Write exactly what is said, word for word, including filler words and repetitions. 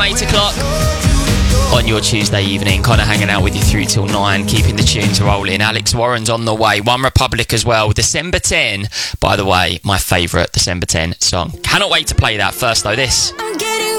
eight o'clock on your Tuesday evening, kind of hanging out with you through till nine, keeping the tunes rolling. Alex Warren's on the way, One Republic as well. December tenth, by the way, my favourite December tenth song. Cannot wait to play that. First though, this. I'm getting